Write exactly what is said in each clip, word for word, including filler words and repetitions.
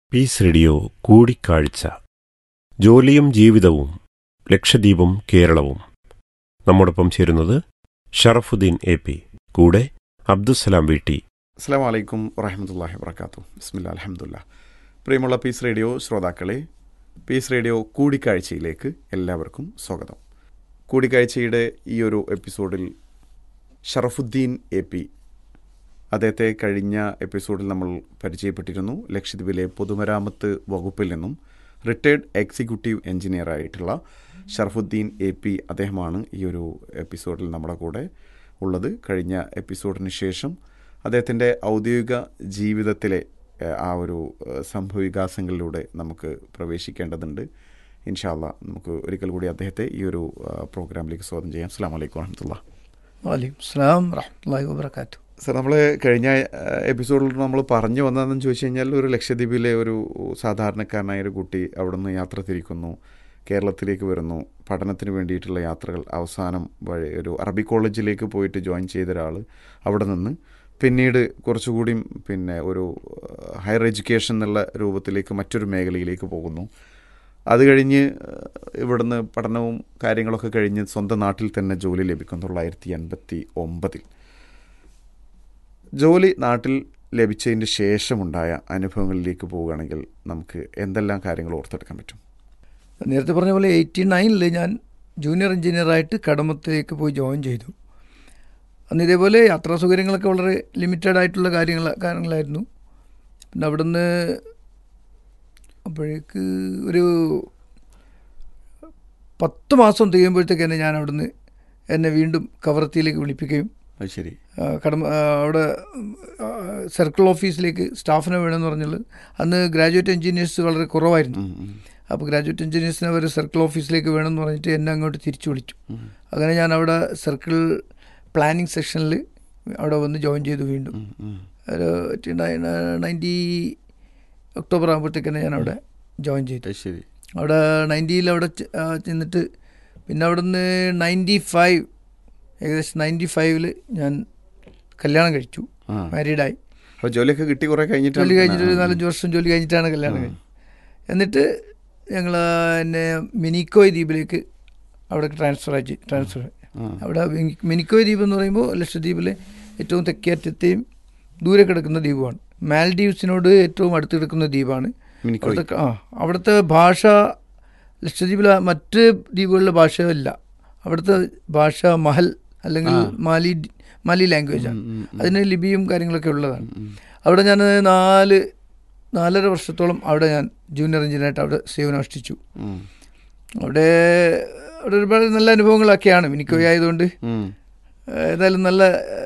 Piece radio കൂടിക്കാഴ്ച. ജോലിയും ജീവിതവും, ലക്ഷദ്വീപും കേരളവും. നമ്മോടൊപ്പം ചേരുന്നത് ഷറഫുദ്ദീൻ എ പി, കൂടെ അബ്ദുസ്സലാം വീട്ടി. അസ്സലാമു അലൈക്കും വറഹ്മത്തുള്ളാഹി വബറകാതുഹു. ബിസ്മില്ലാ അൽഹംദുലില്ലാ. പ്രിയമുള്ള പീസ് റേഡിയോ ശ്രോതാക്കളെ, പീസ് റേഡിയോ കൂടിക്കാഴ്ചയിലേക്ക് എല്ലാവർക്കും സ്വാഗതം. കൂടിക്കാഴ്ചയുടെ ഈ ഒരു എപ്പിസോഡിൽ ഷറഫുദ്ദീൻ എ പി, അദ്ദേഹത്തെ കഴിഞ്ഞ എപ്പിസോഡിൽ നമ്മൾ പരിചയപ്പെട്ടിരുന്നു. ലക്ഷദ്വീപിലെ പൊതുമരാമത്ത് വകുപ്പിൽ നിന്നും retired executive എഞ്ചിനീയറായിട്ടുള്ള Sharafuddin A P, അദ്ദേഹമാണ് ഈ ഒരു എപ്പിസോഡിൽ നമ്മുടെ കൂടെ ഉള്ളത്. കഴിഞ്ഞ എപ്പിസോഡിന് ശേഷം അദ്ദേഹത്തിൻ്റെ ഔദ്യോഗിക ജീവിതത്തിലെ ആ ഒരു സംഭവവികാസങ്ങളിലൂടെ നമുക്ക് പ്രവേശിക്കേണ്ടതുണ്ട്. ഇൻഷാ അല്ലാ നമുക്ക് ഒരിക്കൽ കൂടി അദ്ദേഹത്തെ ഈ ഒരു പ്രോഗ്രാമിലേക്ക് സ്വാഗതം ചെയ്യാം. അസ്സലാമു അലൈക്കും വറഹ്മത്തുള്ളാഹി. വഅലൈക്കും സലാം വറഹ്മത്തുള്ളാഹി വബറകാതുഹു. സർ, നമ്മൾ കഴിഞ്ഞ എപ്പിസോഡിൽ നമ്മൾ പറഞ്ഞു വന്നതെന്ന് ചോദിച്ചു കഴിഞ്ഞാൽ, ഒരു ലക്ഷദ്വീപിലെ ഒരു സാധാരണക്കാരനായ ഒരു കുട്ടി അവിടെ നിന്ന് യാത്ര തിരിക്കുന്നു, കേരളത്തിലേക്ക് വരുന്നു, പഠനത്തിന് വേണ്ടിയിട്ടുള്ള യാത്രകൾ. അവസാനം വഴി ഒരു അറബി കോളേജിലേക്ക് പോയിട്ട് ജോയിൻ ചെയ്ത ഒരാൾ അവിടെ നിന്ന് പിന്നീട് കുറച്ചുകൂടി പിന്നെ ഒരു ഹയർ എഡ്യൂക്കേഷൻ എന്നുള്ള രൂപത്തിലേക്ക് മറ്റൊരു മേഖലയിലേക്ക് പോകുന്നു. അത് കഴിഞ്ഞ് ഇവിടുന്ന് പഠനവും കാര്യങ്ങളൊക്കെ കഴിഞ്ഞ് സ്വന്തം നാട്ടിൽ തന്നെ ജോലി ലഭിക്കും തൊള്ളായിരത്തി എൺപത്തി ഒമ്പതിൽ. ജോലി നാട്ടിൽ ലഭിച്ചതിന് ശേഷമുണ്ടായ അനുഭവങ്ങളിലേക്ക് പോവുകയാണെങ്കിൽ നമുക്ക് എന്തെല്ലാം കാര്യങ്ങൾ ഓർത്തെടുക്കാൻ പറ്റും? നേരത്തെ പറഞ്ഞ പോലെ എയ്റ്റി നയനിൽ ഞാൻ ജൂനിയർ എഞ്ചിനീയറായിട്ട് കടമത്തിലേക്ക് പോയി ജോയിൻ ചെയ്തു. അന്ന് ഇതേപോലെ യാത്രാ സൗകര്യങ്ങളൊക്കെ വളരെ ലിമിറ്റഡ് ആയിട്ടുള്ള കാര്യങ്ങൾ കാര്യങ്ങളായിരുന്നു. പിന്നെ അവിടുന്ന് അപ്പോഴേക്ക് ഒരു പത്ത് മാസം തികയുമ്പോഴത്തേക്ക് തന്നെ ഞാൻ അവിടുന്ന് എന്നെ വീണ്ടും കവറത്തിയിലേക്ക് വിളിപ്പിക്കുകയും, അത് ശരി, കടമ അവിടെ സർക്കിൾ ഓഫീസിലേക്ക് സ്റ്റാഫിനെ വേണമെന്ന് പറഞ്ഞുള്ളത്. അന്ന് ഗ്രാജുവേറ്റ് എഞ്ചിനീയേഴ്സ് വളരെ കുറവായിരുന്നു. അപ്പോൾ ഗ്രാജുവേറ്റ് എഞ്ചിനീയേഴ്സിനെ അവർ സർക്കിൾ ഓഫീസിലേക്ക് വേണമെന്ന് പറഞ്ഞിട്ട് എന്നെ അങ്ങോട്ട് തിരിച്ചു വിളിച്ചു. അങ്ങനെ ഞാൻ അവിടെ സർക്കിൾ പ്ലാനിങ് സെക്ഷനിൽ അവിടെ വന്ന് ജോയിൻ ചെയ്തു. വീണ്ടും ഒരു നയൻറ്റി ഒക്ടോബർ ആകുമ്പോഴത്തേക്കന്നെ ഞാൻ അവിടെ ജോയിൻ ചെയ്തു. ശരി. അവിടെ നയൻറ്റിയിൽ അവിടെ ചെന്നിട്ട് പിന്നെ അവിടെ നിന്ന് നയൻറ്റി ഫൈവ് ഏകദേശം നയൻറ്റി ഫൈവില് ഞാൻ കല്യാണം കഴിച്ചു, മാരീഡായി. അപ്പോൾ ജോലിയൊക്കെ കിട്ടി കുറേ കഴിഞ്ഞിട്ട് ജോലി കഴിഞ്ഞിട്ട് ഒരു നാലഞ്ച് വർഷം ജോലി കഴിഞ്ഞിട്ടാണ് കല്യാണം കഴിഞ്ഞത്. എന്നിട്ട് ഞങ്ങൾ എന്നെ മിനിക്കോയ് ദ്വീപിലേക്ക് അവിടെ ട്രാൻസ്ഫർ ആയി ട്രാൻസ്ഫർ അവിടെ മിനിക്കോയ് ദ്വീപ് എന്ന് പറയുമ്പോൾ ലക്ഷദ്വീപിലെ ഏറ്റവും തെക്കേറ്റത്തെയും ദൂരെ കിടക്കുന്ന ദ്വീപുമാണ്. മാൽഡീവ്സിനോട് ഏറ്റവും അടുത്ത് കിടക്കുന്ന ദ്വീപാണ്. അവിടുത്തെ ആ അവിടുത്തെ ഭാഷ ലക്ഷദ്വീപിലെ മറ്റ് ദ്വീപുകളിലെ ഭാഷയല്ല. അവിടുത്തെ ഭാഷ മഹൽ അല്ലെങ്കിൽ മാലി മാലി ലാംഗ്വേജാണ്. അതിന് ലിപിയും കാര്യങ്ങളൊക്കെ ഉള്ളതാണ്. അവിടെ ഞാൻ നാല് നാലര വർഷത്തോളം അവിടെ ഞാൻ ജൂനിയർ എഞ്ചിനീയറായിട്ട് അവിടെ സേവനമനുഷ്ഠിച്ചു. അവിടെ അവിടെ ഒരുപാട് നല്ല അനുഭവങ്ങളൊക്കെയാണ് മിനിക്കോയ് ആയതുകൊണ്ട്. ഏതായാലും നല്ല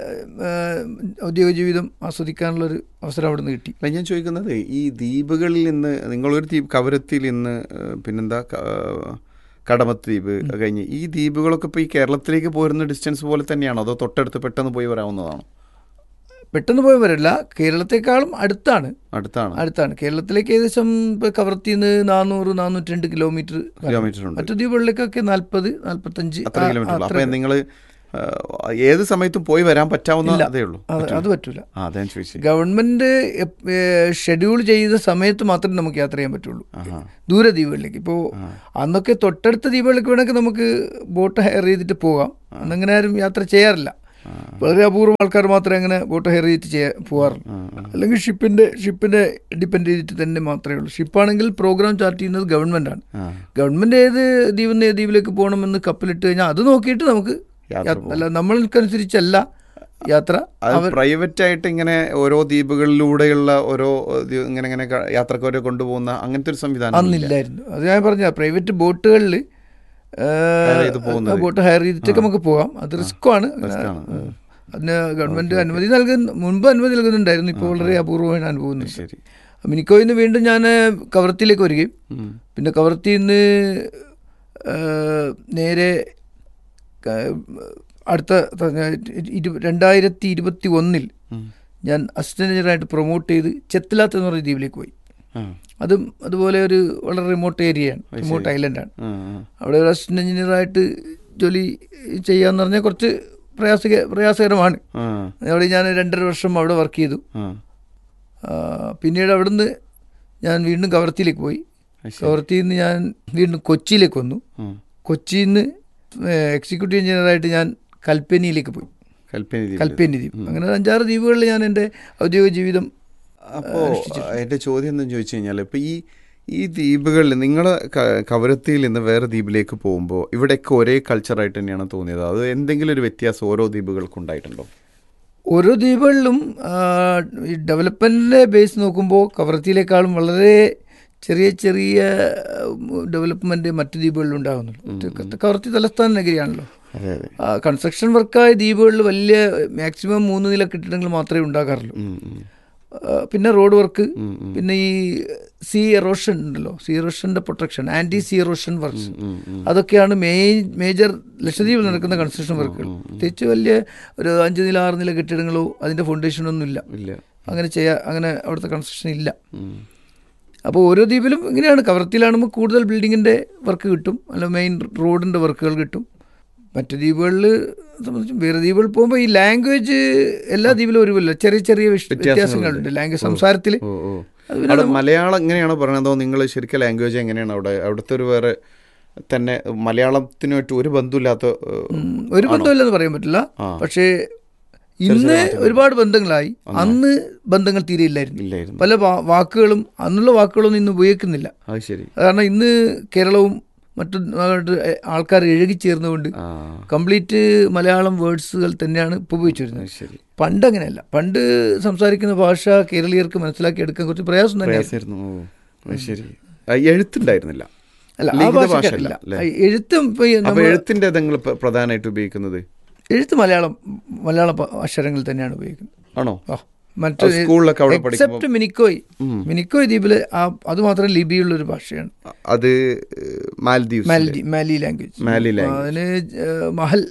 ഔദ്യോഗിക ജീവിതം ആസ്വദിക്കാനുള്ളൊരു അവസരം അവിടെ നിന്ന് കിട്ടി. ഞാൻ ചോദിക്കുന്നത്, ഈ ദ്വീപുകളിൽ നിന്ന് നിങ്ങളൊരു ദ്വീപ് കവരത്തിയിൽ നിന്ന് പിന്നെന്താ കടമത്ത് ദ്വീപ് കഴിഞ്ഞ് ഈ ദ്വീപുകളൊക്കെ ഇപ്പോൾ ഈ കേരളത്തിലേക്ക് പോരുന്ന ഡിസ്റ്റൻസ് പോലെ തന്നെയാണോ, അതോ തൊട്ടടുത്ത് പെട്ടെന്ന് പോയി വരാവുന്നതാണോ? പെട്ടെന്ന് പോയി വരില്ല, കേരളത്തെക്കാളും അടുത്താണ്. അടുത്താണ് അടുത്താണ് കേരളത്തിലേക്ക് ഏകദേശം ഇപ്പോൾ കവരത്തിൽ നിന്ന് നാനൂറ് നാനൂറ്റി രണ്ട് കിലോമീറ്റർ കിലോമീറ്റർ ഉണ്ട്. മറ്റു ദ്വീപുകളിലേക്കൊക്കെ നാൽപ്പത് നാൽപ്പത്തഞ്ച് അത്ര കിലോമീറ്റർ. അപ്പം നിങ്ങൾ ഏത് സമയത്തും പോയി വരാൻ പറ്റാവുന്ന അതേ ഉള്ളൂ? അത് പറ്റൂല. അതെ ചോദിച്ചു. ഗവൺമെന്റ് ഷെഡ്യൂൾ ചെയ്ത സമയത്ത് മാത്രമേ നമുക്ക് യാത്ര ചെയ്യാൻ പറ്റുള്ളൂ ദൂര ദ്വീപുകളിലേക്ക്. ഇപ്പോൾ അന്നൊക്കെ തൊട്ടടുത്ത ദ്വീപുകളിലേക്ക് വേണമെങ്കിൽ നമുക്ക് ബോട്ട് ഹയർ ചെയ്തിട്ട് പോകാം. അന്നങ്ങനെ ആരും യാത്ര ചെയ്യാറില്ല. വളരെ അപൂർവം ആൾക്കാർ മാത്രമേ അങ്ങനെ ബോട്ട് ഹയർ ചെയ്തിട്ട് ചെയ്യാൻ പോകാറുള്ളൂ. അല്ലെങ്കിൽ ഷിപ്പിന്റെ ഷിപ്പിനെ ഡിപ്പെൻഡ് ചെയ്തിട്ട് തന്നെ മാത്രമേ ഉള്ളൂ. ഷിപ്പാണെങ്കിൽ പ്രോഗ്രാം ചാർട്ട് ചെയ്യുന്നത് ഗവൺമെന്റാണ്. ഗവൺമെന്റ് ഏത് ദ്വീപിൽ നിന്ന് ഏത് ദ്വീപിലേക്ക് പോകണമെന്ന് കപ്പലിട്ട് കഴിഞ്ഞാൽ അത് നോക്കിയിട്ട് നമുക്ക് അല്ല, നമ്മൾക്കനുസരിച്ചല്ല യാത്ര. പ്രൈവറ്റ് ആയിട്ട് ഇങ്ങനെ ഓരോ ദ്വീപുകളിലൂടെയുള്ള ഓരോ ഇങ്ങനെ ഇങ്ങനെ യാത്രക്കാരെ കൊണ്ടുപോകുന്ന അങ്ങനത്തെ ഒരു സംവിധാനം അന്നില്ലായിരുന്നു. അത് ഞാൻ പറഞ്ഞ പ്രൈവറ്റ് ബോട്ടുകളിൽ ബോട്ട് ഹയർ ചെയ്തിട്ടൊക്കെ നമുക്ക് പോകാം. അത് റിസ്ക്കാണ്. അതിന് ഗവൺമെന്റ് അനുമതി നൽകുന്ന മുൻപ് അനുമതി നൽകുന്നുണ്ടായിരുന്നു. ഇപ്പോൾ വളരെ അപൂർവമാണ് അനുഭവം. മിനിക്കോയിൽ നിന്ന് വീണ്ടും ഞാൻ കവരത്തിയിലേക്ക് വരികയും പിന്നെ കവരത്തിയിൽ നിന്ന് നേരെ അടുത്ത രണ്ടായിരത്തി ഇരുപത്തി ഒന്നിൽ ഞാൻ അസിസ്റ്റന്റ് എഞ്ചിനീയറായിട്ട് പ്രൊമോട്ട് ചെയ്ത് ചെത്തിലാത്ത് എന്ന് പറഞ്ഞ ദ്വീപിലേക്ക് പോയി. അതും അതുപോലെ ഒരു വളരെ റിമോട്ട് ഏരിയയാണ്, റിമോട്ട് ഐലൻഡാണ്. അവിടെ ഒരു അസിസ്റ്റന്റ് എഞ്ചിനീയറായിട്ട് ജോലി ചെയ്യാന്ന് പറഞ്ഞാൽ കുറച്ച് പ്രയാസക പ്രയാസകരമാണ്. അവിടെ ഞാൻ രണ്ടര വർഷം അവിടെ വർക്ക് ചെയ്തു. പിന്നീട് അവിടുന്ന് ഞാൻ വീണ്ടും കവർത്തിയിലേക്ക് പോയി. കവർത്തിയിൽ നിന്ന് ഞാൻ വീണ്ടും കൊച്ചിയിലേക്ക് വന്നു. കൊച്ചിയിൽ നിന്ന് എക്സിക്യൂട്ടീവ് എഞ്ചിനീയറായിട്ട് ഞാൻ കൽപ്പനിയിലേക്ക് പോയി. കൽപ്പനി ദ്വീപ്. അങ്ങനെ അഞ്ചാറ് ദ്വീപുകളിൽ ഞാൻ എൻ്റെ ഔദ്യോഗിക ജീവിതം. അപ്പോൾ എൻ്റെ ചോദ്യം എന്താണെന്ന് ചോദിച്ചു കഴിഞ്ഞാൽ, ഇപ്പോൾ ഈ ഈ ദ്വീപുകളിൽ നിങ്ങൾ കവരത്തിയിൽ നിന്ന് വേറെ ദ്വീപിലേക്ക് പോകുമ്പോൾ ഇവിടെയൊക്കെ ഒരേ കൾച്ചറായിട്ട് തന്നെയാണ് തോന്നിയത്? അത് എന്തെങ്കിലും ഒരു വ്യത്യാസം ഓരോ ദ്വീപുകൾക്കും ഉണ്ടായിട്ടുണ്ടോ? ഓരോ ദ്വീപുകളിലും ഈ ഡെവലപ്മെൻറ്റിൻ്റെ ബേസ് നോക്കുമ്പോൾ കവരത്തിയിലേക്കാളും വളരെ ചെറിയ ചെറിയ ഡെവലപ്മെൻറ്റ് മറ്റു ദ്വീപുകളിൽ ഉണ്ടാകുന്നുള്ളൂ. കവരത്തി തലസ്ഥാന നഗരിയാണല്ലോ. കൺസ്ട്രക്ഷൻ വർക്കായ ദ്വീപുകളിൽ വലിയ മാക്സിമം മൂന്ന് നില കെട്ടിടങ്ങൾ മാത്രമേ ഉണ്ടാകാറുള്ളൂ. പിന്നെ റോഡ് വർക്ക്, പിന്നെ ഈ സീ എറോഷൻ ഉണ്ടല്ലോ, see എറോഷൻ്റെ protection, anti see erosion works, അതൊക്കെയാണ് മെയിൻ മേജർ ലക്ഷദ്വീപിൽ നടക്കുന്ന കൺസ്ട്രക്ഷൻ വർക്കുകൾ. പ്രത്യേകിച്ച് വലിയ ഒരു അഞ്ച് നില ആറ് നില കെട്ടിടങ്ങളോ അതിൻ്റെ ഫൗണ്ടേഷനൊന്നും ഇല്ല. അങ്ങനെ ചെയ്യാൻ അങ്ങനെ അവിടുത്തെ കൺസ്ട്രക്ഷൻ ഇല്ല. അപ്പോൾ ഓരോ ദ്വീപിലും ഇങ്ങനെയാണ്. കവരത്തിയിലാണെങ്കിൽ കൂടുതൽ ബിൽഡിങ്ങിൻ്റെ വർക്ക് കിട്ടും, അല്ല മെയിൻ റോഡിൻ്റെ വർക്കുകൾ കിട്ടും. മറ്റു ദ്വീപുകളിൽ സംബന്ധിച്ചും വേറെ ദ്വീപുകളിൽ പോകുമ്പോൾ ഈ ലാംഗ്വേജ് എല്ലാ ദ്വീപിലും ഒരുപോലെ ചെറിയ ചെറിയ വ്യത്യാസങ്ങളുണ്ട് ലാംഗ്വേജ് സംസാരത്തിൽ. മലയാളം എങ്ങനെയാണോ പറയണതോ നിങ്ങൾ ശരിക്കും ലാംഗ്വേജ് എങ്ങനെയാണ് അവിടെ? അവിടുത്തെ ഒരു വേറെ തന്നെ മലയാളത്തിനായിട്ട് ഒരു ബന്ധമില്ലാത്ത ഒരു ബന്ധമില്ലെന്ന് പറയാൻ പറ്റില്ല. പക്ഷേ ഇന്ന് ഒരുപാട് ബന്ധങ്ങളായി, അന്ന് ബന്ധങ്ങൾ തീരെ ഇല്ലായിരുന്നു. പല വാക്കുകളും അന്നുള്ള വാക്കുകളൊന്നും ഇന്ന് ഉപയോഗിക്കുന്നില്ല. കാരണം ഇന്ന് കേരളവും മറ്റു ആൾക്കാർ ഇഴകിച്ചേർന്നുകൊണ്ട് കംപ്ലീറ്റ് മലയാളം വേർഡ്സുകൾ തന്നെയാണ് ഇപ്പോൾ ഉപയോഗിച്ചു വരുന്നത്. പണ്ട് അങ്ങനെയല്ല. പണ്ട് സംസാരിക്കുന്ന ഭാഷ കേരളീയർക്ക് മനസ്സിലാക്കി എടുക്കാൻ കുറച്ച് പ്രയാസം തന്നെയായിരുന്നു. എഴുത്തുണ്ടായിരുന്നില്ല. അല്ല, ആ ഭാഷ എഴുത്തും എഴുത്തിന്റെ പ്രധാനമായിട്ട് ഉപയോഗിക്കുന്നത് എഴുത്ത് മലയാളം മലയാള അക്ഷരങ്ങൾ തന്നെയാണ് ഉപയോഗിക്കുന്നത്. ആണോ? മറ്റു എക്സെപ്റ്റ് മിനിക്കോയ് മിനിക്കോയ് ദ്വീപില് അത് മാത്രം ലിപിയുള്ളൊരു ഭാഷയാണ്. അത് മാലി മാലി ലാംഗ്വേജ്. അതിന് മഹൽ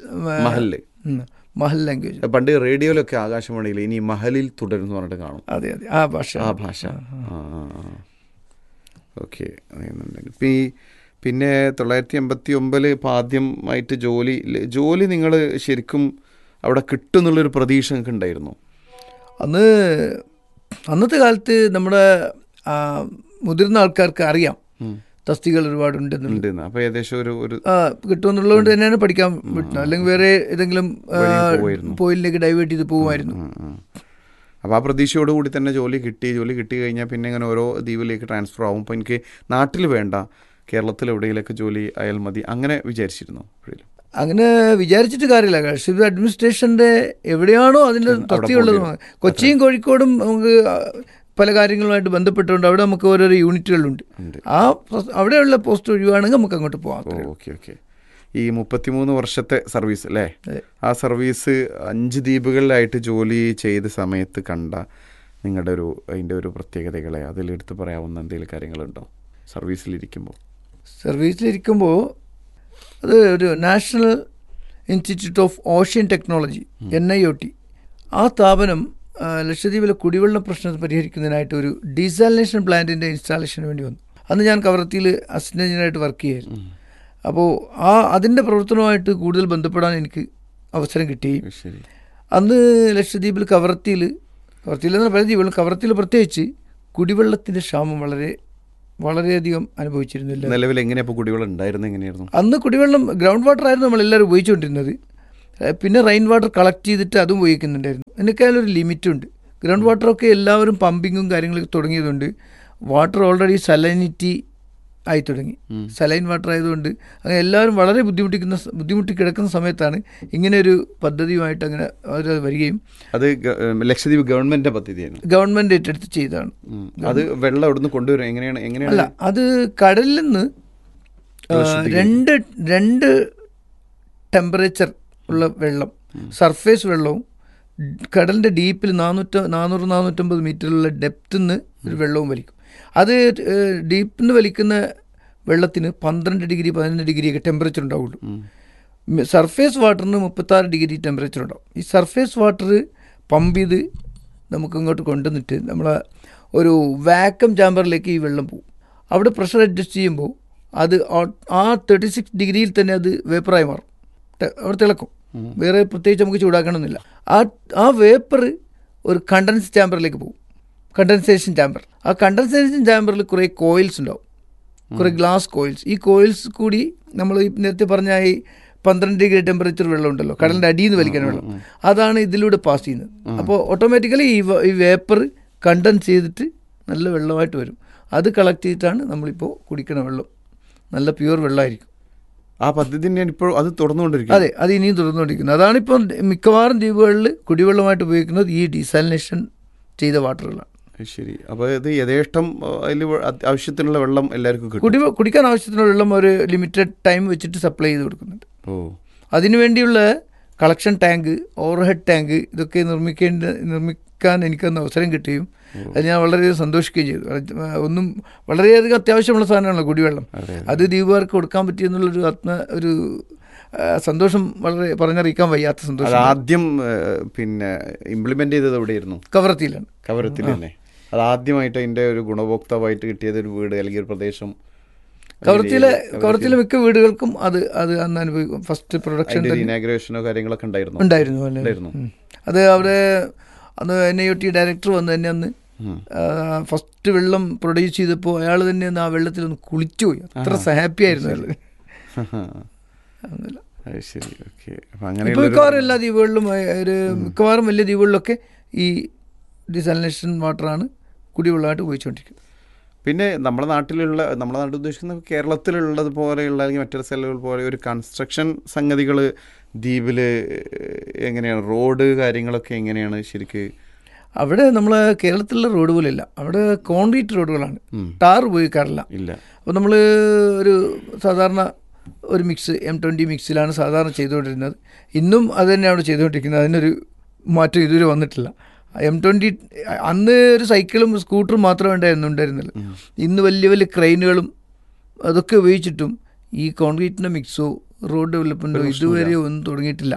മഹൽ ലാംഗ്വേജ്. പണ്ട് റേഡിയോയിലൊക്കെ ആകാശവാണിയിൽ ഇനി മഹലിൽ തുടരുന്നു പറഞ്ഞിട്ട് കാണും. അതെ അതെ, ആ ഭാഷ ആ ഭാഷ ഓക്കെ. ഇപ്പം ഈ പിന്നെ തൊള്ളായിരത്തി എൺപത്തി ഒമ്പതിൽ ഇപ്പം ആദ്യമായിട്ട് ജോലി ജോലി നിങ്ങൾ ശരിക്കും അവിടെ കിട്ടുമെന്നുള്ളൊരു പ്രതീക്ഷ നിങ്ങൾക്ക് ഉണ്ടായിരുന്നു? അന്ന് അന്നത്തെ കാലത്ത് നമ്മുടെ മുതിർന്ന ആൾക്കാർക്ക് അറിയാം തസ്തികൾ ഒരുപാടുണ്ടെന്നുണ്ട്. അപ്പോൾ ഏകദേശം ഒരു ഒരു കിട്ടുമെന്നുള്ളത് കൊണ്ട് തന്നെയാണ് പഠിക്കാൻ വിട്ടത്. അല്ലെങ്കിൽ വേറെ ഏതെങ്കിലും പോയിന്റിലേക്ക് ഡൈവേർട്ട് ചെയ്ത് പോകുമായിരുന്നു. അപ്പോൾ ആ പ്രതീക്ഷയോടുകൂടി തന്നെ ജോലി കിട്ടി. ജോലി കിട്ടി കഴിഞ്ഞാൽ പിന്നെ ഇങ്ങനെ ഓരോ ദ്വീപിലേക്ക് ട്രാൻസ്ഫർ ആവും. അപ്പോൾ എനിക്ക് നാട്ടിൽ വേണ്ട, കേരളത്തിൽ എവിടെയെങ്കിലൊക്കെ ജോലി ആയാൽ മതി, അങ്ങനെ വിചാരിച്ചിരുന്നു? അങ്ങനെ വിചാരിച്ചിട്ട് കാര്യമില്ല. ലക്ഷദ്വീപ് അഡ്മിനിസ്ട്രേഷൻ്റെ എവിടെയാണോ അതിൻ്റെ തസ്തികയുള്ളത്, കൊച്ചിയും കോഴിക്കോടും നമുക്ക് പല കാര്യങ്ങളുമായിട്ട് ബന്ധപ്പെട്ടുകൊണ്ട് അവിടെ നമുക്ക് ഓരോരോ യൂണിറ്റുകളുണ്ട്. ആ അവിടെയുള്ള പോസ്റ്റ് ഒഴിവാണെങ്കിൽ നമുക്ക് അങ്ങോട്ട് പോകാം. Okay okay. ഈ മുപ്പത്തിമൂന്ന് വർഷത്തെ സർവീസ് അല്ലേ, ആ സർവീസ് അഞ്ച് ദ്വീപുകളിലായിട്ട് ജോലി ചെയ്ത സമയത്ത് കണ്ട നിങ്ങളുടെ ഒരു അതിൻ്റെ ഒരു പ്രത്യേകതകളെ അതിലെടുത്ത് പറയാവുന്ന എന്തെങ്കിലും കാര്യങ്ങളുണ്ടോ സർവീസിലിരിക്കുമ്പോൾ? സർവീസിലിരിക്കുമ്പോൾ അത് ഒരു national institute of ocean technology, N I O T, ആ സ്ഥാപനം ലക്ഷദ്വീപിലെ കുടിവെള്ള പ്രശ്നം പരിഹരിക്കുന്നതിനായിട്ട് ഒരു ഡീസാലിനേഷൻ പ്ലാന്റിൻ്റെ ഇൻസ്റ്റാളേഷന് വേണ്ടി വന്നു. അന്ന് ഞാൻ കവരത്തിയിൽ അസിസ്റ്റന്റ് എഞ്ചിനീയറായിട്ട് വർക്ക് ചെയ്യായിരുന്നു. അപ്പോൾ ആ അതിൻ്റെ പ്രവർത്തനവുമായിട്ട് കൂടുതൽ ബന്ധപ്പെടാൻ എനിക്ക് അവസരം കിട്ടി. അന്ന് ലക്ഷദ്വീപിൽ കവരത്തിയിൽ കവരത്തിയിൽ എന്ന പല ദ്വീപുകളും കവരത്തിയിൽ പ്രത്യേകിച്ച് കുടിവെള്ളത്തിൻ്റെ ക്ഷാമം വളരെ വളരെയധികം അനുഭവിച്ചിരുന്നില്ല. നിലവിൽ എങ്ങനെയാണ് കുടിവെള്ളം ഉണ്ടായിരുന്നത്? എങ്ങനെയായിരുന്നു അന്ന്? കുടിവെള്ളം ഗ്രൗണ്ട് വാട്ടർ ആയിരുന്നു നമ്മളെല്ലാവരും ഉപയോഗിച്ചുകൊണ്ടിരുന്നത്. പിന്നെ റെയിൻ വാട്ടർ കളക്ട് ചെയ്തിട്ട് അതും ഉപയോഗിക്കുന്നുണ്ടായിരുന്നു. അതിനൊക്കെയായാലും ഒരു ലിമിറ്റുണ്ട്. ഗ്രൗണ്ട് വാട്ടറൊക്കെ എല്ലാവരും പമ്പിങ്ങും കാര്യങ്ങളൊക്കെ തുടങ്ങിയതുകൊണ്ട് വാട്ടർ ഓൾറെഡി സലൈനിറ്റി ആയി തുടങ്ങി. സലൈൻ വാട്ടർ ആയതുകൊണ്ട് അങ്ങനെ എല്ലാവരും വളരെ ബുദ്ധിമുട്ടിക്കുന്ന ബുദ്ധിമുട്ടി കിടക്കുന്ന സമയത്താണ് ഇങ്ങനെയൊരു പദ്ധതിയുമായിട്ട് അങ്ങനെ അവർ വരികയും. അത് ലക്ഷദ്വീപ് ഗവൺമെൻറ്റിൻ്റെ പദ്ധതിയാണ്, ഗവൺമെൻറ് ഏറ്റെടുത്ത് ചെയ്തതാണ്. അത് വെള്ളം അവിടുന്ന് കൊണ്ടുവരും എങ്ങനെയാണ് എങ്ങനെയാണ് അല്ല, അത് കടലിൽ നിന്ന് രണ്ട് രണ്ട് ടെമ്പറേച്ചർ ഉള്ള വെള്ളം, സർഫേസ് വെള്ളവും കടലിൻ്റെ ഡീപ്പിൽ നാനൂറ്റ നാനൂറ് നാനൂറ്റമ്പത് മീറ്ററിലുള്ള ഡെപ്തിൽ നിന്ന് ഒരു വെള്ളവും വലിക്കും. അത് ഡീപ്പിൽ നിന്ന് വലിക്കുന്ന വെള്ളത്തിന് പന്ത്രണ്ട് ഡിഗ്രി പതിനൊന്ന് ഡിഗ്രിയൊക്കെ ടെമ്പറേച്ചർ ഉണ്ടാവുള്ളൂ. സർഫേസ് വാട്ടറിന് മുപ്പത്താറ് ഡിഗ്രി ടെമ്പറേച്ചർ ഉണ്ടാവും. ഈ സർഫേസ് വാട്ടർ പമ്പ് ചെയ്ത് നമുക്ക് ഇങ്ങോട്ട് കൊണ്ടുവന്നിട്ട് നമ്മളെ ഒരു വാക്വം ചാമ്പറിലേക്ക് ഈ വെള്ളം പോകും. അവിടെ പ്രഷർ അഡ്ജസ്റ്റ് ചെയ്യുമ്പോൾ അത് ആ തേർട്ടി സിക്സ് ഡിഗ്രിയിൽ തന്നെ അത് വേപ്പറായി മാറും. അവിടെ തിളക്കും. വേറെ പ്രത്യേകിച്ച് നമുക്ക് ചൂടാക്കണമെന്നില്ല. ആ ആ വേപ്പർ ഒരു കണ്ടൻസ് ചാമ്പറിലേക്ക് പോകും. Condensation chamber. ആ കണ്ടൻസേഷൻ ചാമ്പറിൽ കുറേ കോയിൽസ് ഉണ്ടാവും, കുറേ ഗ്ലാസ് കോയിൽസ്. ഈ കോയിൽസ് കൂടി നമ്മൾ ഈ നേരത്തെ പറഞ്ഞ ഈ പന്ത്രണ്ട് ഡിഗ്രി ടെമ്പറേച്ചർ വെള്ളം ഉണ്ടല്ലോ, കടലിൻ്റെ അടിയിൽ നിന്ന് വലിക്കുന്ന വെള്ളം, അതാണ് ഇതിലൂടെ പാസ് ചെയ്യുന്നത്. അപ്പോൾ ഓട്ടോമാറ്റിക്കലി ഈ ഈ വേപ്പർ കണ്ടൻസ് ചെയ്തിട്ട് നല്ല വെള്ളമായിട്ട് വരും. അത് കളക്ട് ചെയ്തിട്ടാണ് നമ്മളിപ്പോൾ കുടിക്കുന്ന വെള്ളം. നല്ല പ്യുവർ വെള്ളമായിരിക്കും. ആ പദ്ധതി തന്നെയാണ് ഇപ്പോൾ അത് തുടർന്നുകൊണ്ടിരിക്കുന്നത്. അതെ, അത് ഇനിയും തുടർന്നുകൊണ്ടിരിക്കുന്നത്. അതാണിപ്പോൾ മിക്കവാറും ദ്വീപുകളിൽ കുടിവെള്ളമായിട്ട് ഉപയോഗിക്കുന്നത് ഈ ഡീസാലിനേഷൻ ചെയ്ത വാട്ടറുകളാണ്. ശരി. അപ്പോൾ ഇത് യഥേഷ്ടം അതിൽ ആവശ്യത്തിനുള്ള വെള്ളം എല്ലാവർക്കും കിട്ടും. കുടി കുടിക്കാൻ ആവശ്യത്തിനുള്ള വെള്ളം ഒരു ലിമിറ്റഡ് ടൈം വെച്ചിട്ട് സപ്ലൈ ചെയ്ത് കൊടുക്കുന്നുണ്ട്. ഓ, അതിനുവേണ്ടിയുള്ള കളക്ഷൻ ടാങ്ക്, ഓവർഹെഡ് ടാങ്ക് ഇതൊക്കെ നിർമ്മിക്കേണ്ട നിർമ്മിക്കാൻ എനിക്കൊന്ന് അവസരം കിട്ടുകയും അത് ഞാൻ വളരെയധികം സന്തോഷിക്കുകയും ചെയ്തു. ഒന്നും വളരെയധികം അത്യാവശ്യമുള്ള സാധനമാണല്ലോ കുടിവെള്ളം. അത് ദ്വീപുകാർക്ക് കൊടുക്കാൻ പറ്റിയെന്നുള്ളൊരു ആത്മ ഒരു സന്തോഷം വളരെ പറഞ്ഞറിയിക്കാൻ വയ്യാത്ത സന്തോഷം. ആദ്യം പിന്നെ ഇംപ്ലിമെന്റ് ചെയ്തത് എവിടെയായിരുന്നു? കവറത്തിയിലാണ്. കവറത്തിൽ തന്നെ അത് ആദ്യമായിട്ട് അതിൻ്റെ ഒരു ഗുണഭോക്താവായിട്ട് കിട്ടിയത് ഒരു വീട് അല്ലെങ്കിൽ ഒരു പ്രദേശം. കവറത്തിലെ കവറത്തിലെ മിക്ക വീടുകൾക്കും അത് അത് അന്ന് അനുഭവിക്കും. ഫസ്റ്റ് പ്രൊഡക്ഷൻ ഇനാഗ്രേഷനോ കാര്യങ്ങളൊക്കെ ഉണ്ടായിരുന്നു ഉണ്ടായിരുന്നു ഉണ്ടായിരുന്നു അത് അവിടെ അന്ന് N I O T director വന്ന് തന്നെ അന്ന് ഫസ്റ്റ് വെള്ളം പ്രൊഡ്യൂസ് ചെയ്തപ്പോൾ അയാൾ തന്നെ ഒന്ന് ആ വെള്ളത്തിലൊന്ന് കുളിച്ചു പോയി. അത്ര ഹാപ്പി ആയിരുന്നു അയാൾ. ഇപ്പോൾ മിക്കവാറും എല്ലാ ദ്വീപുകളിലും ഒരു മിക്കവാറും വലിയ ദ്വീപുകളിലൊക്കെ ഈ ഡിസാലിനേഷൻ വാട്ടറാണ് കുടിവെള്ളമായിട്ട് ഉപയോഗിച്ചുകൊണ്ടിരിക്കുന്നത്. പിന്നെ നമ്മുടെ നാട്ടിലുള്ള നമ്മുടെ നാട്ടിൽ ഉദ്ദേശിക്കുന്ന കേരളത്തിലുള്ളത് പോലെയുള്ള അല്ലെങ്കിൽ മറ്റൊരു സ്ഥലങ്ങൾ പോലെ ഒരു കൺസ്ട്രക്ഷൻ സംഗതികൾ ദ്വീപിൽ എങ്ങനെയാണ്? റോഡ് കാര്യങ്ങളൊക്കെ എങ്ങനെയാണ് ശരിക്ക്? അവിടെ നമ്മൾ കേരളത്തിലുള്ള റോഡ് പോലെ ഇല്ല. അവിടെ കോൺക്രീറ്റ് റോഡുകളാണ്, ടാർ ഉപയോഗിക്കാറില്ല. ഇല്ല. അപ്പോൾ നമ്മൾ ഒരു സാധാരണ ഒരു മിക്സ് എം ട്വൻറ്റി മിക്സിലാണ് സാധാരണ ചെയ്തുകൊണ്ടിരുന്നത്. ഇന്നും അത് തന്നെയാണ് ചെയ്തുകൊണ്ടിരിക്കുന്നത്. അതിനൊരു മാറ്റം ഇതുവരെ വന്നിട്ടില്ല. എം ട്വൻറ്റി അന്ന് ഒരു സൈക്കിളും സ്കൂട്ടറും മാത്രമേ ഉണ്ടായിരുന്നു ഉണ്ടായിരുന്നില്ല. ഇന്ന് വലിയ വലിയ ക്രെയിനുകളും അതൊക്കെ ഉപയോഗിച്ചിട്ടും ഈ കോൺക്രീറ്റിൻ്റെ മിക്സോ റോഡ് ഡെവലപ്മെൻറ്റോ ഇതുവരെ ഒന്നും തുടങ്ങിയിട്ടില്ല.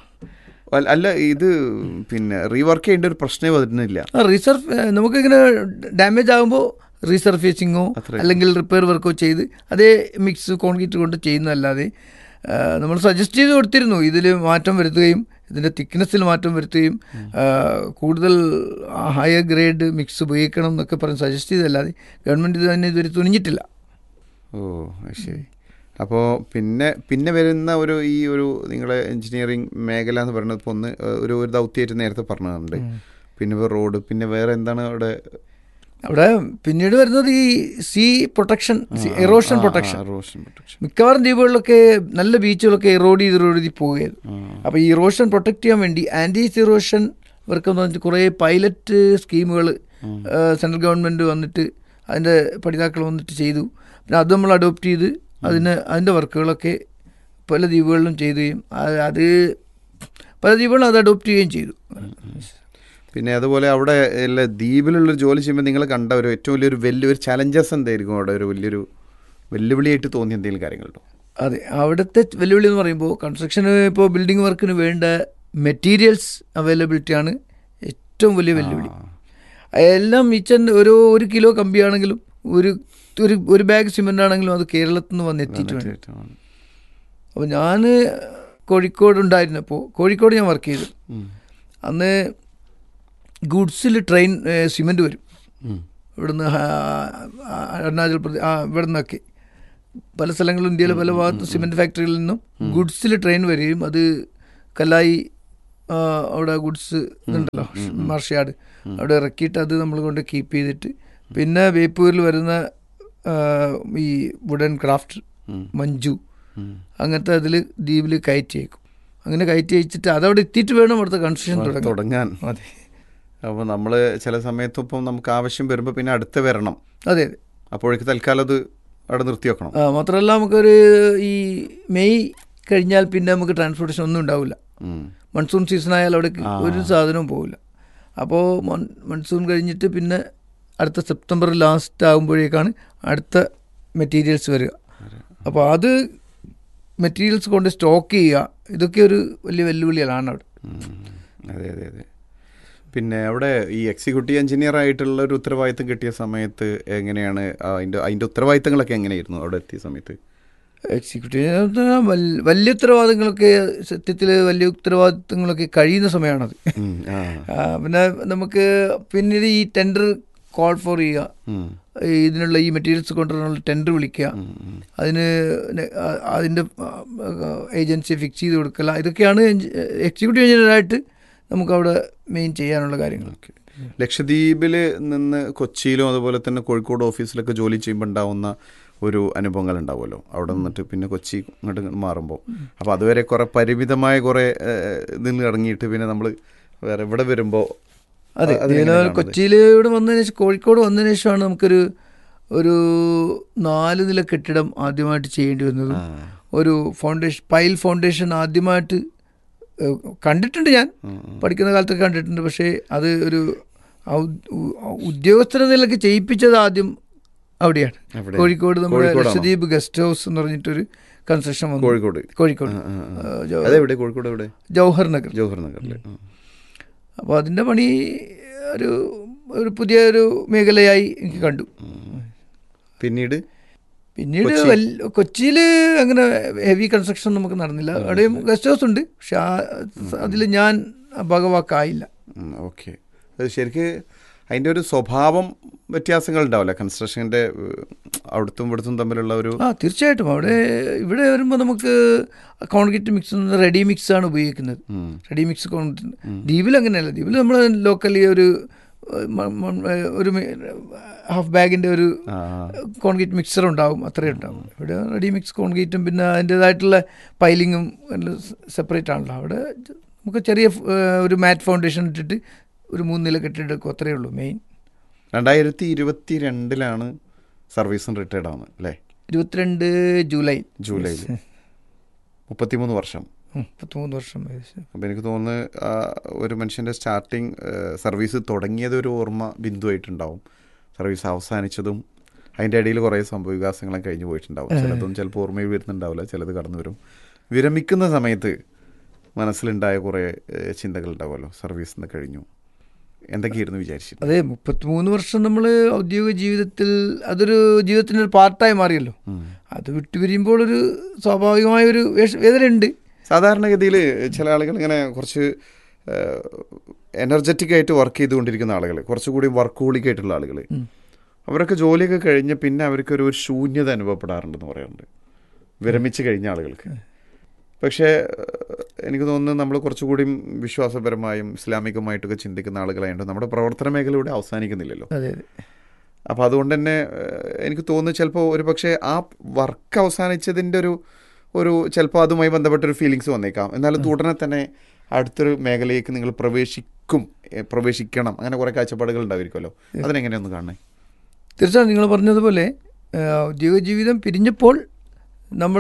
അല്ല, ഇത് പിന്നെ റീവർക്ക് ചെയ്യേണ്ട ഒരു പ്രശ്നമേ വരുന്നില്ല. റീസർഫ് നമുക്കിങ്ങനെ ഡാമേജ് ആകുമ്പോൾ റീസർഫേസിങ്ങോ അല്ലെങ്കിൽ റിപ്പയർ വർക്കോ ചെയ്ത് അതേ മിക്സ് കോൺക്രീറ്റ് കൊണ്ട് ചെയ്യുന്നതല്ലാതെ നമ്മൾ സജസ്റ്റ് ചെയ്ത് കൊടുത്തിരുന്നു ഇതിൽ മാറ്റം വരുത്തുകയും ഇതിൻ്റെ തിക്നെസ്സിൽ മാറ്റം വരുത്തുകയും കൂടുതൽ ഹയർ ഗ്രേഡ് മിക്സ് ഉപയോഗിക്കണം എന്നൊക്കെ പറഞ്ഞ് സജസ്റ്റ് ചെയ്തല്ലാതെ ഗവൺമെൻറ് ഇത് തന്നെ ഇതുവരെ തുനിഞ്ഞിട്ടില്ല. ഓ ശരി. അപ്പോൾ പിന്നെ പിന്നെ വരുന്ന ഒരു ഈ ഒരു നിങ്ങളെ എൻജിനീയറിംഗ് മേഖല എന്ന് പറയുന്നത് ഇപ്പോൾ ഒന്ന് ഒരു ഒരു ദൗത്യമായിട്ട് നേരത്തെ പറഞ്ഞിട്ടുണ്ട്. പിന്നെ റോഡ്, പിന്നെ വേറെ എന്താണ് അവിടെ? അവിടെ പിന്നീട് വരുന്നത് ഈ സീ പ്രൊട്ടക്ഷൻ, എറോഷൻ പ്രൊട്ടക്ഷൻ. മിക്കവാറും ദ്വീപുകളിലൊക്കെ നല്ല ബീച്ചുകളൊക്കെ ഇറോഡ് ചെയ്ത് ഇറോഡ് ചെയ്ത് പോവുകയായിരുന്നു. അപ്പോൾ ഈ ഇറോഷൻ പ്രൊട്ടക്ട് ചെയ്യാൻ വേണ്ടി ആൻറ്റി ഇറോഷൻ വർക്ക് എന്ന് പറഞ്ഞിട്ട് കുറേ പൈലറ്റ് സ്കീമുകൾ സെൻട്രൽ ഗവൺമെൻറ് വന്നിട്ട് അതിൻ്റെ പഠിതാക്കൾ വന്നിട്ട് ചെയ്തു. പിന്നെ അത് നമ്മൾ അഡോപ്റ്റ് ചെയ്ത് അതിന് അതിൻ്റെ വർക്കുകളൊക്കെ പല ദ്വീപുകളിലും ചെയ്യുകയും അത് പല ദ്വീപുകളും അത് അഡോപ്റ്റ് ചെയ്യുകയും ചെയ്തു. പിന്നെ അതുപോലെ അവിടെ എല്ലാ ദ്വീപിലുള്ളൊരു ജോലി ചെയ്യുമ്പോൾ നിങ്ങൾ കണ്ട ഒരു ഏറ്റവും വലിയൊരു വലിയൊരു ചലഞ്ചസ് എന്തായിരിക്കും അവിടെ? ഒരു വലിയൊരു വെല്ലുവിളിയായിട്ട് തോന്നിയ എന്തെങ്കിലും കാര്യങ്ങളുണ്ടോ? അതെ, അവിടുത്തെ വെല്ലുവിളി എന്ന് പറയുമ്പോൾ കൺസ്ട്രക്ഷന് ഇപ്പോൾ ബിൽഡിംഗ് വർക്കിന് വേണ്ട മെറ്റീരിയൽസ് അവൈലബിലിറ്റിയാണ് ഏറ്റവും വലിയ വെല്ലുവിളി. എല്ലാം ഈച്ച് ഒരു ഒരു കിലോ കമ്പിയാണെങ്കിലും ഒരു ഒരു ഒരു ബാഗ് സിമെൻ്റ് ആണെങ്കിലും അത് കേരളത്തിൽ നിന്ന് വന്ന് എത്തിയിട്ട് വേണം. അപ്പോൾ ഞാൻ കോഴിക്കോട് ഉണ്ടായിരുന്നപ്പോൾ കോഴിക്കോട് ഞാൻ വർക്ക് ചെയ്തു. അന്ന് ഗുഡ്സിൽ ട്രെയിൻ സിമെൻറ്റ് വരും ഇവിടുന്ന് അരുണാചൽ പ്രദേശ് ഇവിടെ നിന്നൊക്കെ പല സ്ഥലങ്ങളും ഇന്ത്യയിലെ പല ഭാഗത്ത് സിമെൻറ്റ് ഫാക്ടറിയിൽ നിന്നും ഗുഡ്സിൽ ട്രെയിൻ വരികയും അത് കല്ലായി അവിടെ ഗുഡ്സ് ഇതുണ്ടല്ലോ മാർഷ്യാർഡ് അവിടെ ഇറക്കിയിട്ട് അത് നമ്മൾ കൊണ്ട് കീപ്പ് ചെയ്തിട്ട് പിന്നെ ബേപ്പൂരിൽ വരുന്ന ഈ വുഡൻ ക്രാഫ്റ്റ് മഞ്ജു അങ്ങനത്തെ അതിൽ ദ്വീപിൽ കയറ്റി അയക്കും. അങ്ങനെ കയറ്റി അയച്ചിട്ട് അതവിടെ എത്തിയിട്ട് വേണം അവിടുത്തെ കൺസ്ട്രക്ഷൻ തുടങ്ങാൻ. അതെ. അപ്പോൾ നമ്മൾ ചില സമയത്ത് ഇപ്പം നമുക്ക് ആവശ്യം വരുമ്പോൾ പിന്നെ അടുത്ത് വരണം. അതെ അതെ. അപ്പോഴേക്ക് തൽക്കാലം അത് അവിടെ നിർത്തി വെക്കണം. ആ മാത്രമല്ല നമുക്കൊരു ഈ മെയ് കഴിഞ്ഞാൽ പിന്നെ നമുക്ക് ട്രാൻസ്പോർട്ടേഷൻ ഒന്നും ഉണ്ടാവില്ല. മൺസൂൺ സീസൺ ആയാൽ അവിടെ ഒരു സാധനവും പോവില്ല. അപ്പോൾ മൺസൂൺ കഴിഞ്ഞിട്ട് പിന്നെ അടുത്ത സെപ്റ്റംബർ ലാസ്റ്റ് ആകുമ്പോഴേക്കാണ് അടുത്ത മെറ്റീരിയൽസ് വരിക. അപ്പോൾ അത് മെറ്റീരിയൽസ് കൊണ്ട് സ്റ്റോക്ക് ചെയ്യുക, ഇതൊക്കെ ഒരു വലിയ വെല്ലുവിളികളാണ് അവിടെ. അതെ അതെ അതെ. പിന്നെ അവിടെ ഈ എക്സിക്യൂട്ടീവ് എഞ്ചിനീയർ ആയിട്ടുള്ള ഒരു ഉത്തരവാദിത്തം കിട്ടിയ സമയത്ത് എങ്ങനെയാണ് അതിൻ്റെ അതിൻ്റെ ഉത്തരവാദിത്തങ്ങളൊക്കെ എങ്ങനെയായിരുന്നു അവിടെ എത്തിയ സമയത്ത്? എക്സിക്യൂട്ടീവ് വലിയ ഉത്തരവാദിത്തങ്ങളൊക്കെ സത്യത്തിൽ വലിയ ഉത്തരവാദിത്തങ്ങളൊക്കെ കഴിയുന്ന സമയമാണത്. പിന്നെ നമുക്ക് പിന്നീട് ഈ ടെൻഡർ കോൾ ഫോർ ചെയ്യുക, ഇതിനുള്ള ഈ മെറ്റീരിയൽസ് കൊണ്ടുവരാനുള്ള ടെൻഡർ വിളിക്കുക, അതിന് അതിൻ്റെ ഏജൻസി ഫിക്സ് ചെയ്ത് കൊടുക്കുക, ഇതൊക്കെയാണ് എക്സിക്യൂട്ടീവ് എഞ്ചിനീയറായിട്ട് നമുക്കവിടെ മെയിൻ ചെയ്യാനുള്ള കാര്യങ്ങൾ. ലക്ഷദ്വീപിൽ നിന്ന് കൊച്ചിയിലും അതുപോലെ തന്നെ കോഴിക്കോട് ഓഫീസിലൊക്കെ ജോലി ചെയ്യുമ്പോൾ ഉണ്ടാവുന്ന ഒരു അനുഭവങ്ങൾ ഉണ്ടാവുമല്ലോ, അവിടെ നിന്നിട്ട് പിന്നെ കൊച്ചി ഇങ്ങോട്ട് മാറുമ്പോൾ. അപ്പോൾ അതുവരെ കുറേ പരിമിതമായ കുറേ ഇതിൽ ഇറങ്ങിയിട്ട് പിന്നെ നമ്മൾ വേറെ ഇവിടെ വരുമ്പോൾ അതെ കൊച്ചിയിൽ ഇവിടെ വന്നതിന് ശേഷം കോഴിക്കോട് വന്നതിന് ശേഷമാണ് നമുക്കൊരു ഒരു നാല് നില കെട്ടിടം ആദ്യമായിട്ട് ചെയ്യേണ്ടി വന്നതും ഒരു ഫൗണ്ടേഷൻ പൈൽ ഫൗണ്ടേഷൻ ആദ്യമായിട്ട് കണ്ടിട്ടുണ്ട്. ഞാൻ പഠിക്കുന്ന കാലത്തൊക്കെ കണ്ടിട്ടുണ്ട്. പക്ഷേ അത് ഒരു ഉദ്യോഗസ്ഥര നിലയ്ക്ക് ചെയ്യിപ്പിച്ചത് ആദ്യം അവിടെയാണ്, കോഴിക്കോട്. നമ്മുടെ ലക്ഷദ്വീപ് ഗസ്റ്റ് ഹൗസ് എന്ന് പറഞ്ഞിട്ടൊരു കൺസ്ട്രക്ഷൻ വന്നു കോഴിക്കോട് കോഴിക്കോട് ജവഹർ നഗർ ജവഹർ നഗറിൽ. അപ്പോൾ അതിൻ്റെ പണി ഒരു ഒരു പുതിയ ഒരു മേഖലയായി എനിക്ക് കണ്ടു. പിന്നീട് പിന്നീട് കൊച്ചിയിൽ അങ്ങനെ ഹെവി കൺസ്ട്രക്ഷൻ നമുക്ക് നടന്നില്ല. അവിടെയും ഗസ്റ്റ് ഹൗസ് ഉണ്ട്, പക്ഷെ ആ അതിൽ ഞാൻ ഭാഗവാക്കായില്ല. ഓക്കെ. ശരിക്ക് അതിൻ്റെ ഒരു സ്വഭാവം വ്യത്യാസങ്ങൾ ഉണ്ടാവില്ല കൺസ്ട്രക്ഷൻ്റെ അവിടുത്തും ഇവിടുത്തും തമ്മിലുള്ള ഒരു. ആ തീർച്ചയായിട്ടും. അവിടെ ഇവിടെ വരുമ്പോൾ നമുക്ക് കോൺക്രീറ്റ് മിക്സ് റെഡി മിക്സ് ആണ് ഉപയോഗിക്കുന്നത്. Ready mix concrete. ദ്വീപിൽ അങ്ങനെയല്ല. ദ്വീപിൽ നമ്മൾ ലോക്കലി ഒരു ഒരു ഹാഫ് ബാഗിൻ്റെ ഒരു കോൺക്രീറ്റ് മിക്സർ ഉണ്ടാവും, അത്രയും ഉണ്ടാവും. ഇവിടെ റെഡി മിക്സ് കോൺക്രീറ്റും പിന്നെ അതിൻ്റേതായിട്ടുള്ള പൈലിങ്ങും എല്ലാം സെപ്പറേറ്റ് ആണല്ലോ. അവിടെ നമുക്ക് ചെറിയ ഒരു മാറ്റ് ഫൗണ്ടേഷൻ ഇട്ടിട്ട് ഒരു മൂന്ന് നില കെട്ടിടക്കും, അത്രയേ ഉള്ളൂ മെയിൻ. രണ്ടായിരത്തി ഇരുപത്തി രണ്ടിലാണ് സർവീസിന് റിട്ടയർഡ് ആവുന്നത് അല്ലേ? ഇരുപത്തിരണ്ട് ജൂലൈ ജൂലൈയിൽ മുപ്പത്തിമൂന്ന് വർഷം മുപ്പത്തിമൂന്ന് വർഷം. അപ്പോൾ എനിക്ക് തോന്നുന്നു ഒരു മനുഷ്യൻ്റെ സ്റ്റാർട്ടിങ് സർവീസ് തുടങ്ങിയത് ഒരു ഓർമ്മ ബിന്ദുവായിട്ടുണ്ടാവും. സർവീസ് അവസാനിച്ചതും അതിൻ്റെ ഇടയിൽ കുറേ സംഭവ വികാസങ്ങളും കഴിഞ്ഞു പോയിട്ടുണ്ടാവും. ചിലതൊന്നും ചിലപ്പോൾ ഓർമ്മയിൽ വരുന്നുണ്ടാവില്ല, ചിലത് കടന്നു വരും. വിരമിക്കുന്ന സമയത്ത് മനസ്സിലുണ്ടായ കുറേ ചിന്തകൾ ഉണ്ടാവുമല്ലോ, സർവീസിൽ നിന്ന് കഴിഞ്ഞു, എന്തൊക്കെയായിരുന്നു വിചാരിച്ചത്? അതെ, മുപ്പത്തിമൂന്ന് വർഷം നമ്മൾ ഔദ്യോഗിക ജീവിതത്തിൽ അതൊരു ജീവിതത്തിൻ്റെ ഒരു പാർട്ടായി മാറിയല്ലോ. അത് വിട്ടുപിരിയുമ്പോൾ ഒരു സ്വാഭാവികമായൊരു വേദനയുണ്ട്. സാധാരണഗതിയിൽ ചില ആളുകൾ ഇങ്ങനെ കുറച്ച് എനർജറ്റിക് ആയിട്ട് വർക്ക് ചെയ്തുകൊണ്ടിരിക്കുന്ന ആളുകൾ, കുറച്ചുകൂടി വർക്കോളിക് ആയിട്ടുള്ള ആളുകൾ, അവരൊക്കെ ജോലിയൊക്കെ കഴിഞ്ഞ് പിന്നെ അവർക്കൊരു ഒരു ശൂന്യത അനുഭവപ്പെടാറുണ്ടെന്ന് പറയാറുണ്ട് വിരമിച്ച് കഴിഞ്ഞ ആളുകൾക്ക്. പക്ഷേ എനിക്ക് തോന്നുന്നു നമ്മൾ കുറച്ചുകൂടി വിശ്വാസപരമായും ഇസ്ലാമികമായിട്ടൊക്കെ ചിന്തിക്കുന്ന ആളുകളായതുകൊണ്ട് നമ്മുടെ പ്രവർത്തന മേഖല ഇവിടെ അവസാനിക്കുന്നില്ലല്ലോ. അപ്പോൾ അതുകൊണ്ട് തന്നെ എനിക്ക് തോന്നുന്നു ചിലപ്പോൾ ഒരു പക്ഷേ ആ വർക്ക് അവസാനിച്ചതിൻ്റെ ഒരു ഒരു ചിലപ്പോൾ അതുമായി ബന്ധപ്പെട്ടൊരു ഫീലിങ്സ് വന്നേക്കാം. എന്നാലും ഉടനെ തന്നെ അടുത്തൊരു മേഖലയിലേക്ക് നിങ്ങൾ പ്രവേശിക്കും പ്രവേശിക്കണം അങ്ങനെ കുറേ കാഴ്ചപ്പാടുകൾ ഉണ്ടായിരിക്കുമല്ലോ. അതിനെങ്ങനെയൊന്ന് കാണണേ? തീർച്ചയായും നിങ്ങൾ പറഞ്ഞതുപോലെ ഔദ്യോഗിക ജീവിതം പിരിഞ്ഞപ്പോൾ നമ്മൾ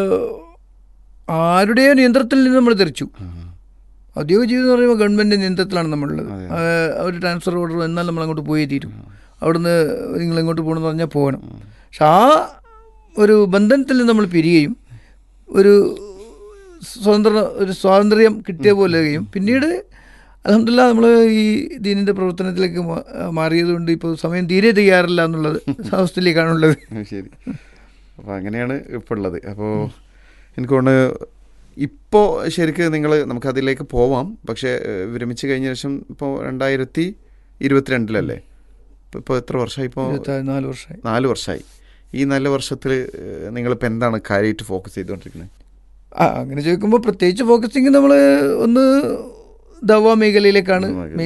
ആരുടെയോ നിയന്ത്രണത്തിൽ നിന്ന് നമ്മൾ തെറിച്ചു. ഔദ്യോഗിക ജീവിതം എന്ന് പറയുമ്പോൾ ഗവൺമെൻറ് നിയന്ത്രണത്തിലാണ് നമ്മളുള്ളത്. ഒരു ട്രാൻസ്ഫർ ഓർഡർ എന്നാൽ നമ്മൾ അങ്ങോട്ട് പോയേ തീരും. അവിടുന്ന് നിങ്ങൾ എങ്ങോട്ട് പോകണമെന്ന് പറഞ്ഞാൽ പോകണം. പക്ഷെ ആ ഒരു ബന്ധനത്തിൽ നിന്ന് നമ്മൾ പിരിയുകയും ഒരു സ്വതന്ത്ര ഒരു സ്വാതന്ത്ര്യം കിട്ടിയ പോലെയും പിന്നീട് അൽഹംദുലില്ലാഹ് നമ്മൾ ഈ ദീനിൻ്റെ പ്രവർത്തനത്തിലേക്ക് മാറിയതുകൊണ്ട് ഇപ്പോൾ സമയം തീരെ തയ്യാറില്ല എന്നുള്ളത് അവസ്ഥയിലേക്കാണുള്ളത്. ശരി. അപ്പോൾ അങ്ങനെയാണ് ഇപ്പോൾ ഉള്ളത്. അപ്പോൾ എനിക്ക് തോന്നുന്നു ഇപ്പോൾ ശരിക്കും നിങ്ങൾ നമുക്കതിലേക്ക് പോവാം. പക്ഷേ വിരമിച്ച് കഴിഞ്ഞ ശേഷം ഇപ്പോൾ രണ്ടായിരത്തി ഇരുപത്തിരണ്ടിലല്ലേ, ഇപ്പോൾ ഇപ്പോൾ എത്ര വർഷമായി? ഇപ്പോൾ നാല് വർഷമായി നാല് വർഷമായി ഈ നാല് വർഷത്തിൽ നിങ്ങളിപ്പോൾ എന്താണ് കാര്യമായിട്ട് ഫോക്കസ് ചെയ്തുകൊണ്ടിരിക്കുന്നത്? ആ അങ്ങനെ ചോദിക്കുമ്പോൾ പ്രത്യേകിച്ച് ഫോക്കസിങ് നമ്മൾ ഒന്ന് ദവാ മേഖലയിലേക്കാണ്